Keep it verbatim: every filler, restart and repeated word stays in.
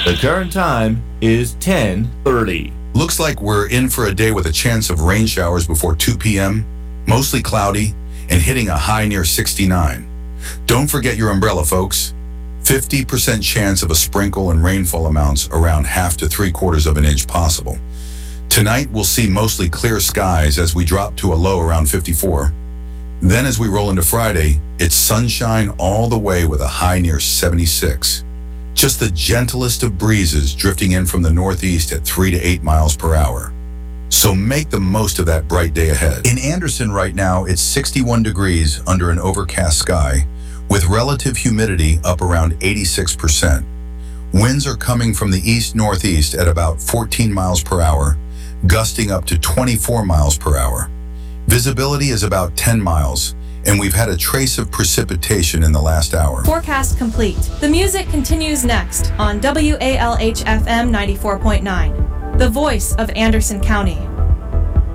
The current time is ten thirty. Looks like we're in for a day with a chance of rain showers before two p.m., mostly cloudy, and hitting a high near sixty-nine. Don't forget your umbrella, folks. fifty percent chance of a sprinkle and rainfall amounts around half to three quarters of an inch possible. Tonight, we'll see mostly clear skies as we drop to a low around fifty-four. Then as we roll into Friday, it's sunshine all the way with a high near seventy-six. Just the gentlest of breezes drifting in from the northeast at three to eight miles per hour. So make the most of that bright day ahead. In Anderson right now, it's sixty-one degrees under an overcast sky, with relative humidity up around eighty-six percent. Winds are coming from the east-northeast at about fourteen miles per hour, gusting up to twenty-four miles per hour. Visibility is about ten miles, and we've had a trace of precipitation in the last hour. Forecast complete. The music continues next on W A L H F M ninety-four point nine, the voice of Anderson County.